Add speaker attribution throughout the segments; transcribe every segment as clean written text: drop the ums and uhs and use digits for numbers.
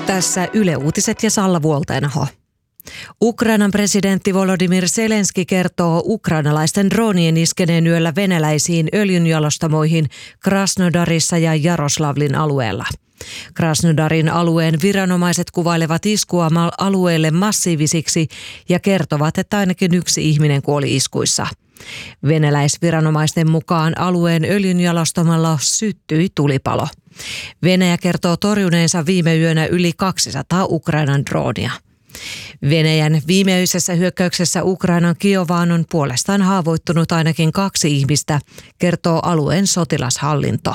Speaker 1: Tässä Yle Uutiset ja Salla Vuolteenaho. Ukrainan presidentti Volodymyr Zelenski kertoo ukrainalaisten droonien iskeneen yöllä venäläisiin öljynjalostamoihin Krasnodarissa ja Jaroslavlin alueella. Krasnodarin alueen viranomaiset kuvailevat iskua alueelle massiivisiksi ja kertovat, että ainakin yksi ihminen kuoli iskuissa. Venäläisviranomaisten mukaan alueen öljynjalostamalla syttyi tulipalo. Venäjä kertoo torjuneensa viime yönä yli 200 Ukrainan droonia. Venäjän viimeisessä hyökkäyksessä Ukrainan Kiovaan on puolestaan haavoittunut ainakin 2 ihmistä, kertoo alueen sotilashallinto.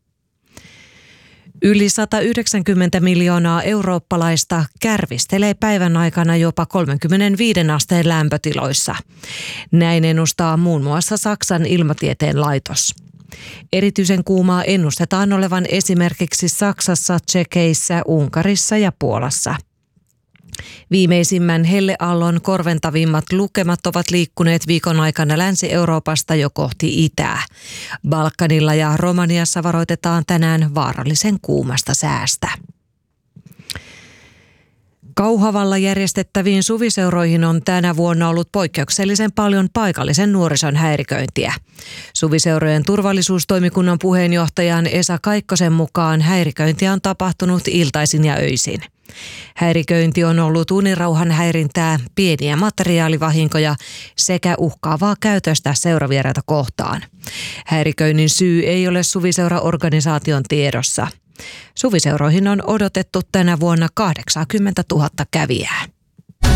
Speaker 1: Yli 190 miljoonaa eurooppalaista kärvistelee päivän aikana jopa 35 asteen lämpötiloissa. Näin ennustaa muun muassa Saksan ilmatieteen laitos. Erityisen kuumaa ennustetaan olevan esimerkiksi Saksassa, Tšekeissä, Unkarissa ja Puolassa. Viimeisimmän helleaallon korventavimmat lukemat ovat liikkuneet viikon aikana Länsi-Euroopasta jo kohti itää. Balkanilla ja Romaniassa varoitetaan tänään vaarallisen kuumasta säästä. Kauhavalla järjestettäviin suviseuroihin on tänä vuonna ollut poikkeuksellisen paljon paikallisen nuorison häiriköintiä. Suviseurojen turvallisuustoimikunnan puheenjohtajan Esa Kaikkosen mukaan häiriköintiä on tapahtunut iltaisin ja öisin. Häiriköinti on ollut unirauhan häirintää, pieniä materiaalivahinkoja sekä uhkaavaa käytöstä seuravieraita kohtaan. Häiriköinnin syy ei ole suviseuraorganisaation tiedossa. Suviseuroihin on odotettu tänä vuonna 80 000 kävijää.